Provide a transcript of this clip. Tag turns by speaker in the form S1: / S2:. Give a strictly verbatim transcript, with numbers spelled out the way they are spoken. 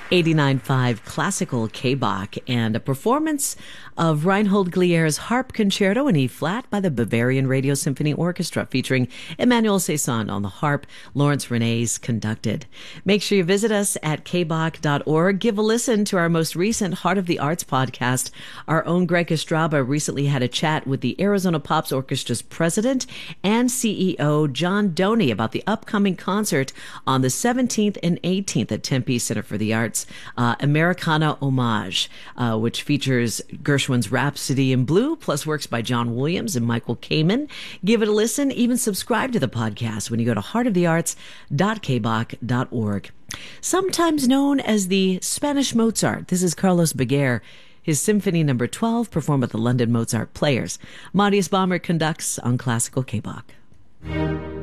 S1: eighty-nine point five Classical K-Bach and a performance of Reinhold Glier's Harp Concerto in E-flat by the Bavarian Radio Symphony Orchestra featuring Emmanuel Cézanne on the harp, Lawrence Renes conducted. Make sure you visit us at k bach dot org. Give a listen to our most recent Heart of the Arts podcast. Our own Greg Estraba recently had a chat with the Arizona Pops Orchestra's president and C E O, John Doney, about the upcoming concert on the seventeenth and eighteenth at Tempe Center for the Arts, uh, Americana Homage, uh, which features Gershwin's Rhapsody in Blue, plus works by John Williams and Michael Kamen. Give it a listen. Even subscribe to the podcast when you go to heart of the arts dot k bach dot org. Sometimes known as the Spanish Mozart, this is Carlos Beguer. His Symphony Number twelve, performed at the London Mozart Players. Marius Balmer conducts on Classical K-Bach.